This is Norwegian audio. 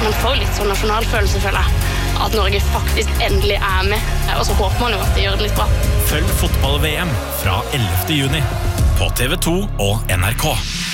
man får litt sånn nasjonalfølelse, føler jeg. At Norge faktisk endelig med. Og så håper man jo at de gjør det litt bra. Følg fotball-VM fra 11. juni på TV 2 og NRK.